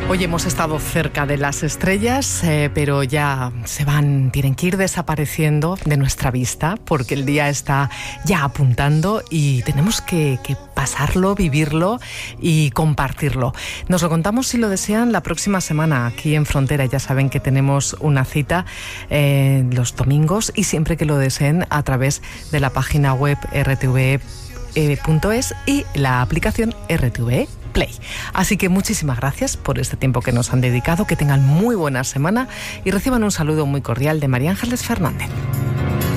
Hoy hemos estado cerca de las estrellas, pero ya se van, tienen que ir desapareciendo de nuestra vista porque el día está ya apuntando y tenemos que pasarlo, vivirlo y compartirlo. Nos lo contamos, si lo desean, la próxima semana aquí en Frontera. Ya saben que tenemos una cita los domingos y siempre que lo deseen a través de la página web rtve.es y la aplicación RTV Play. Así que muchísimas gracias por este tiempo que nos han dedicado, que tengan muy buena semana y reciban un saludo muy cordial de María Ángeles Fernández.